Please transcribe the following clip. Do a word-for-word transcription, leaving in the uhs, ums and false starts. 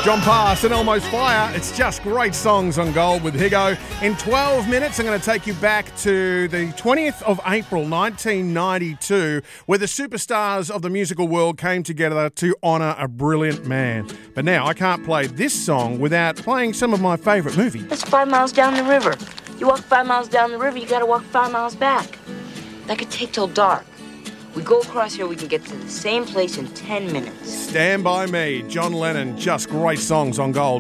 John Pass and Almost Fire. It's just great songs on Gold with Higo. In twelve minutes, I'm going to take you back to the twentieth of April, nineteen ninety-two, where the superstars of the musical world came together to honour a brilliant man. But now I can't play this song without playing some of my favourite movies. That's five miles down the river. You walk five miles down the river, you got to walk five miles back. That could take till dark. We go across here, we can get to the same place in ten minutes. Stand By Me, John Lennon, just great songs on Gold.